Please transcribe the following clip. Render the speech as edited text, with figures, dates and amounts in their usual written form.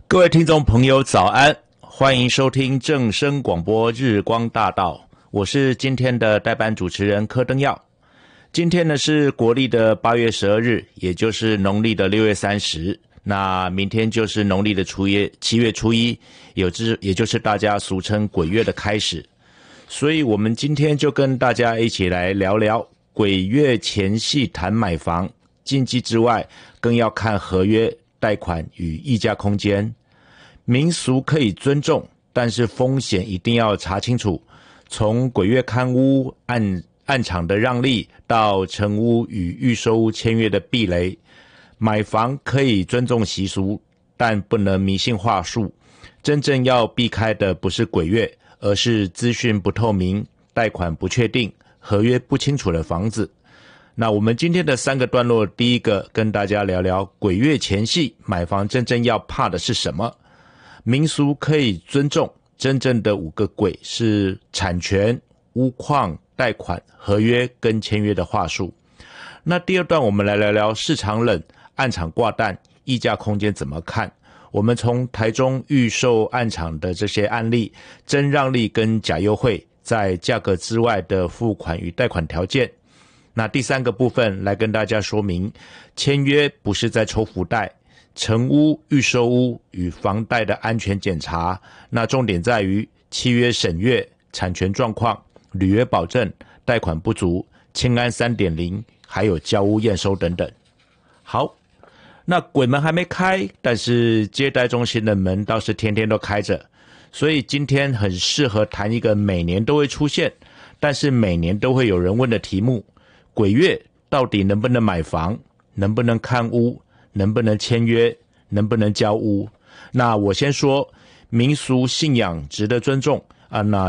各位听众朋友早安，欢迎收听正声广播日光大道，我是今天的代班主持人柯登耀。今天呢是国历的8月12日，也就是农历的6月30，那明天就是农历的7月初一，也就是大家俗称鬼月的开始。所以我们今天就跟大家一起来聊聊鬼月前夕谈买房，禁忌之外更要看合约、贷款与议价空间。民俗可以尊重，但是风险一定要查清楚。从鬼月看屋、暗场的让利，到成屋与预售屋签约的避雷，买房可以尊重习俗，但不能迷信话术。真正要避开的不是鬼月，而是资讯不透明、贷款不确定、合约不清楚的房子。那我们今天的3个段落，第一个跟大家聊聊鬼月前夕买房真正要怕的是什么。民俗可以尊重，真正的5个鬼是产权、屋况、贷款、合约跟签约的话术。那第二段我们来聊聊市场冷、暗场挂蛋、议价空间怎么看。我们从台中预售暗场的这些案例，真让利跟假优惠，在价格之外的付款与贷款条件。那第3个部分来跟大家说明，签约不是在抽福袋，成屋、预售屋与房贷的安全检查，那重点在于契约审阅、产权状况、履约保证、贷款不足、清安 3.0， 还有交屋验收等等。好，那鬼门还没开，但是接待中心的门倒是天天都开着，所以今天很适合谈一个每年都会出现，但是每年都会有人问的题目：鬼月到底能不能买房？能不能看屋？能不能签约？能不能交屋？那我先说，民俗信仰值得尊重啊，那